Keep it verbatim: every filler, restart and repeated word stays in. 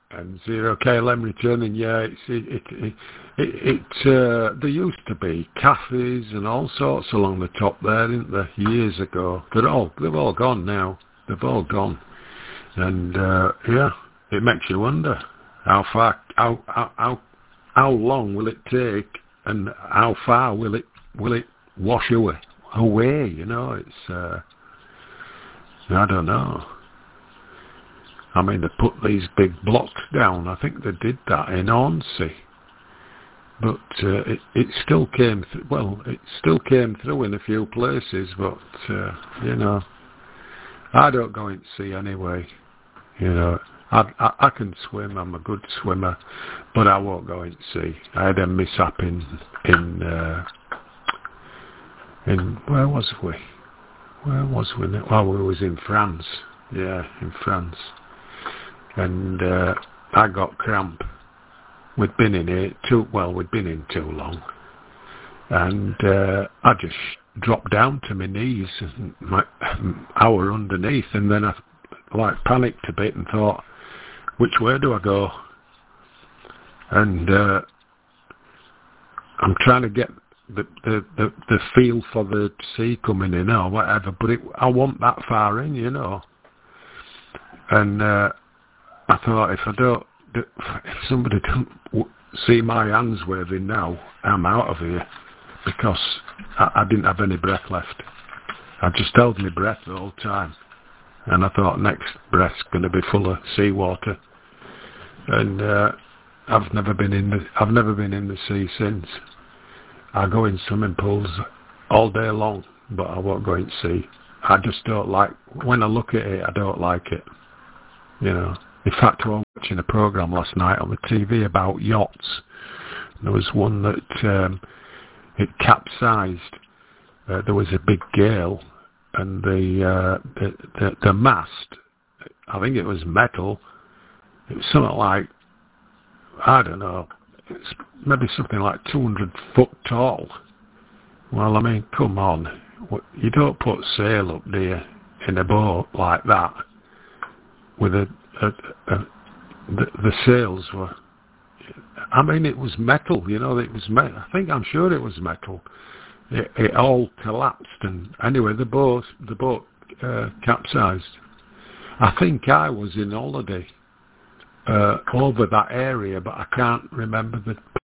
And Zero K L M returning, yeah, it's, it, it, it, it uh, there used to be cafes and all sorts along the top there, didn't there, years ago. They're all, they've all gone now. They've all gone. And, uh, yeah, it makes you wonder how far, how, how, how, how long will it take and how far will it, will it wash away, away, you know, it's, uh, I don't know. I mean, they put these big blocks down. I think they did that in Hornsey, but uh, it it still came. Th well, it still came through in a few places, but uh, you know, I don't go in sea anyway. You know, I, I I can swim. I'm a good swimmer, but I won't go in sea. I had a mishap in in uh, in where was we? Where was we? Well, we was in France. Yeah, in France. And uh, I got cramp. We'd been in it too well. We'd been in too long, and uh, I just dropped down to my knees. And my, I were underneath, and then I like panicked a bit and thought, which way do I go? And uh, I'm trying to get the, the the the feel for the sea coming in or whatever, but it, I want that far in, you know. And uh, I thought, if I don't, if somebody don't see my hands waving now, I'm out of here, because I, I didn't have any breath left. I just held my breath the whole time, and I thought next breath's going to be full of seawater. And uh, I've never been in the, I've never been in the sea since. I go in swimming pools all day long, but I won't go in sea. I just don't like, when I look at it, I don't like it, you know. In fact, I was watching a programme last night on the T V about yachts. There was one that um, it capsized. Uh, there was a big gale, and the, uh, the, the the mast, I think it was metal. It was something like, I don't know, it's maybe something like two hundred foot tall. Well, I mean, come on. You don't put sail up, do you, in a boat like that with a Uh, uh, the, the sails were, I mean, it was metal, you know, it was metal. I think, I'm sure it was metal. It, it all collapsed, and anyway, the boat, the boat uh, capsized. I think I was in holiday uh, over that area, but I can't remember the